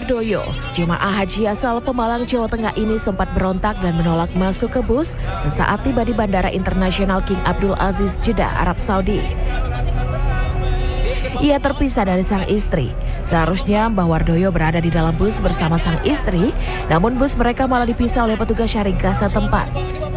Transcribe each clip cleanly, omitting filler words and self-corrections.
Wardoyo, jemaah haji asal Pemalang, Jawa Tengah ini sempat berontak dan menolak masuk ke bus sesaat tiba di Bandara Internasional King Abdul Aziz, Jeddah, Arab Saudi. Ia terpisah dari sang istri. Seharusnya Mbah Wardoyo berada di dalam bus bersama sang istri, namun bus mereka malah dipisah oleh petugas syarikat setempat.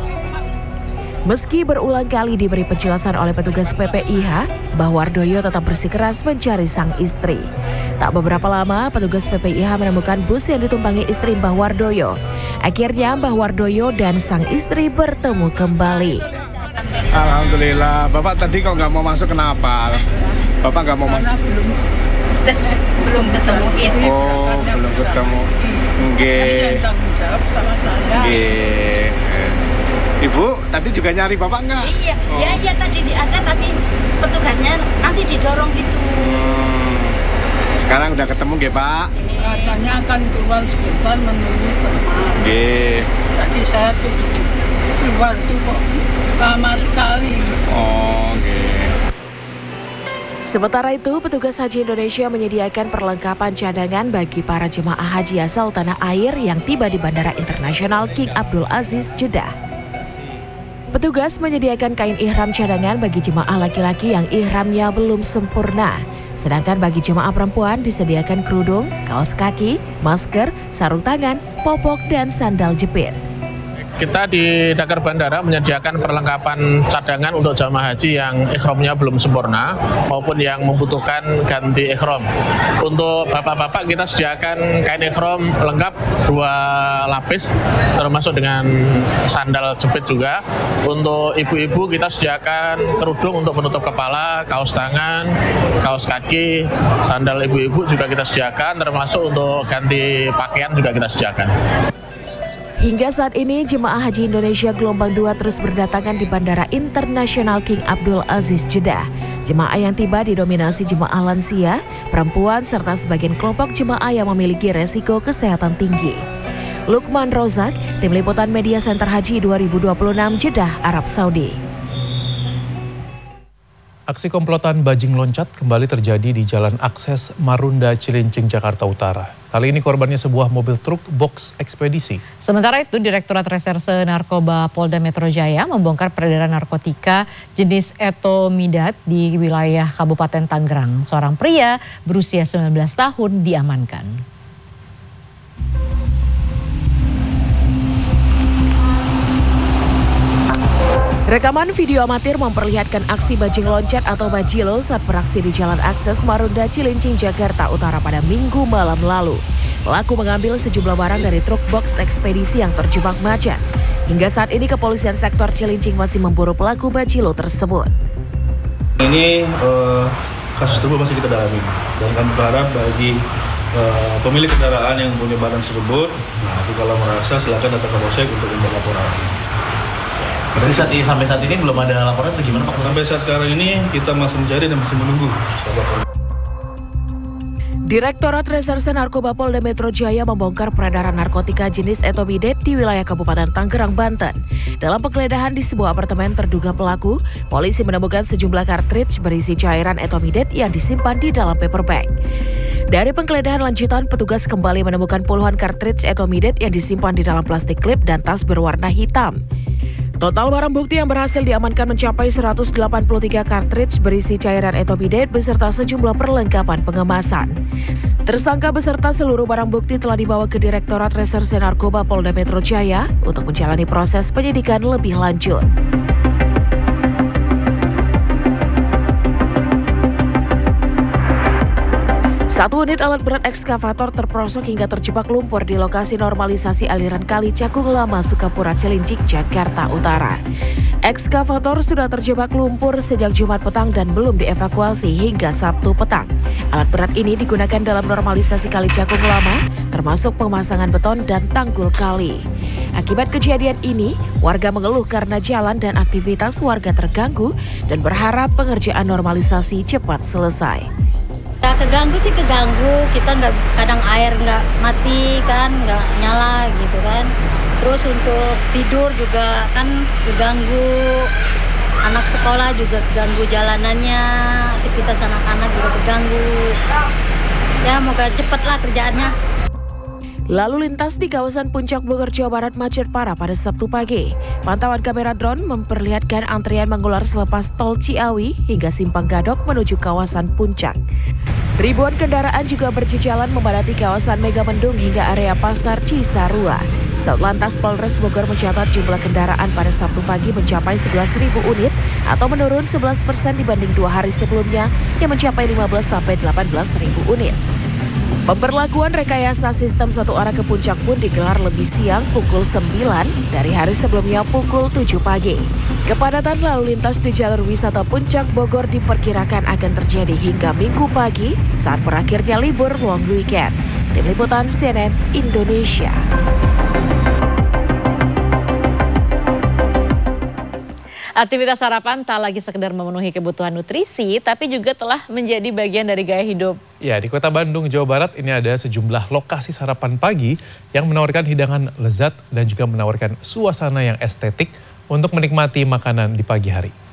Meski berulang kali diberi penjelasan oleh petugas PPIH, Mbah Wardoyo tetap bersikeras mencari sang istri. Tak beberapa lama, petugas PPIH menemukan bus yang ditumpangi istri Mbah Wardoyo. Akhirnya Mbah Wardoyo dan sang istri bertemu kembali. Alhamdulillah. Bapak tadi kok nggak mau masuk, kenapa? Bapak nggak mau masuk? Belum ketemu itu. Oh, belum ketemu. Nggih. Tanggung jawab sama saya. Nggih. Ibu, tadi juga nyari Bapak nggak? Iya, oh. Iya tadi diajak tapi petugasnya nanti didorong gitu. Sekarang udah ketemu nggih, Pak? Katanya akan keluar sebentar menunggu teman. Nggih. Jadi saya tuh keluar tuh kok lama sekali. Oh, nggih. Sementara itu, petugas Haji Indonesia menyediakan perlengkapan cadangan bagi para jemaah haji asal tanah air yang tiba di Bandara Internasional King Abdul Aziz, Jeddah. Petugas menyediakan kain ihram cadangan bagi jemaah laki-laki yang ihramnya belum sempurna. Sedangkan bagi jemaah perempuan disediakan kerudung, kaos kaki, masker, sarung tangan, popok, dan sandal jepit. Kita di Dakar Bandara menyediakan perlengkapan cadangan untuk jamaah haji yang ikhramnya belum sempurna maupun yang membutuhkan ganti ikhram. Untuk bapak-bapak kita sediakan kain ikhram lengkap 2 lapis termasuk dengan sandal jepit juga. Untuk ibu-ibu kita sediakan kerudung untuk menutup kepala, kaos tangan, kaos kaki, sandal ibu-ibu juga kita sediakan, termasuk untuk ganti pakaian juga kita sediakan. Hingga saat ini, jemaah haji Indonesia gelombang 2 terus berdatangan di Bandara Internasional King Abdul Aziz, Jeddah. Jemaah yang tiba didominasi jemaah lansia, perempuan, serta sebagian kelompok jemaah yang memiliki resiko kesehatan tinggi. Lukman Rozak, Tim Liputan Media Center Haji 2026, Jeddah, Arab Saudi. Aksi komplotan bajing loncat kembali terjadi di Jalan Akses Marunda Cilincing, Jakarta Utara. Kali ini korbannya sebuah mobil truk box ekspedisi. Sementara itu, Direktorat Reserse Narkoba Polda Metro Jaya membongkar peredaran narkotika jenis etomidat di wilayah Kabupaten Tangerang. Seorang pria berusia 19 tahun diamankan. Rekaman video amatir memperlihatkan aksi bajing loncat atau bajilo saat beraksi di Jalan Akses Marunda Cilincing, Jakarta Utara pada Minggu malam lalu. Pelaku mengambil sejumlah barang dari truk box ekspedisi yang terjebak macet. Hingga saat ini kepolisian sektor Cilincing masih memburu pelaku bajilo tersebut. Ini kasus tersebut masih kita dalami dan kami berharap bagi pemilik kendaraan yang punya barang tersebut, kalau merasa silakan datang ke Polsek untuk membuat laporan. Berarti sampai saat ini belum ada laporan atau gimana Pak? Sampai saat sekarang ini kita masih mencari dan masih menunggu. Direktorat Reserse Narkoba Polda Metro Jaya membongkar peredaran narkotika jenis etomidat di wilayah Kabupaten Tangerang, Banten. Dalam penggeledahan di sebuah apartemen terduga pelaku, polisi menemukan sejumlah kartridge berisi cairan etomidat yang disimpan di dalam paper bag. Dari penggeledahan lanjutan, petugas kembali menemukan puluhan kartridge etomidat yang disimpan di dalam plastik klip dan tas berwarna hitam. Total barang bukti yang berhasil diamankan mencapai 183 kartridge berisi cairan etomidat beserta sejumlah perlengkapan pengemasan. Tersangka beserta seluruh barang bukti telah dibawa ke Direktorat Reserse Narkoba Polda Metro Jaya untuk menjalani proses penyidikan lebih lanjut. Satu unit alat berat ekskavator terperosok hingga terjebak lumpur di lokasi normalisasi aliran Kali Cakung Lama, Sukapura, Cilincing, Jakarta Utara. Ekskavator sudah terjebak lumpur sejak Jumat petang dan belum dievakuasi hingga Sabtu petang. Alat berat ini digunakan dalam normalisasi Kali Cakung Lama, termasuk pemasangan beton dan tanggul kali. Akibat kejadian ini, warga mengeluh karena jalan dan aktivitas warga terganggu dan berharap pengerjaan normalisasi cepat selesai. Keganggu sih keganggu, kita nggak, kadang air nggak mati kan, nggak nyala gitu kan. Terus untuk tidur juga kan keganggu, anak sekolah juga keganggu jalanannya, aktivitas anak-anak juga keganggu. Ya moga cepet lah kerjaannya. Lalu lintas di kawasan Puncak Bogor, Jawa Barat macet parah pada Sabtu pagi. Pantauan kamera drone memperlihatkan antrian mengular selepas tol Ciawi hingga Simpang Gadok menuju kawasan Puncak. Ribuan kendaraan juga berjejalan memadati kawasan Megamendung hingga area Pasar Cisarua. Satlantas Polres Bogor mencatat jumlah kendaraan pada Sabtu pagi mencapai 11.000 unit atau menurun 11% dibanding 2 hari sebelumnya yang mencapai 15-18.000 unit. Pemberlakuan rekayasa sistem satu arah ke Puncak pun digelar lebih siang pukul 9 dari hari sebelumnya pukul 7 pagi. Kepadatan lalu lintas di jalur wisata Puncak Bogor diperkirakan akan terjadi hingga Minggu pagi saat berakhirnya libur long weekend. Tim Liputan CNN Indonesia. Aktivitas sarapan tak lagi sekedar memenuhi kebutuhan nutrisi, tapi juga telah menjadi bagian dari gaya hidup. Ya, di Kota Bandung, Jawa Barat ini ada sejumlah lokasi sarapan pagi yang menawarkan hidangan lezat dan juga menawarkan suasana yang estetik untuk menikmati makanan di pagi hari.